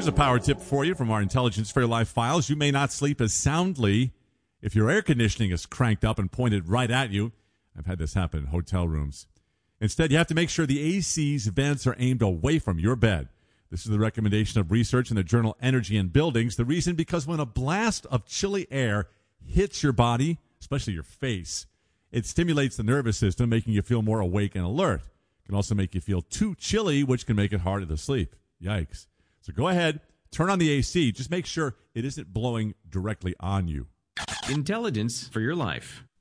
Here's a power tip for you from our Intelligence for Your Life files. You may not sleep as soundly if your air conditioning is cranked up and pointed right at you. I've had this happen in hotel rooms. Instead, you have to make sure the AC's vents are aimed away from your bed. This is the recommendation of research in the journal Energy and Buildings. The reason, because when a blast of chilly air hits your body, especially your face, it stimulates the nervous system, making you feel more awake and alert. It can also make you feel too chilly, which can make it harder to sleep. Yikes. So go ahead, turn on the AC. Just make sure it isn't blowing directly on you. Intelligence for Your Life.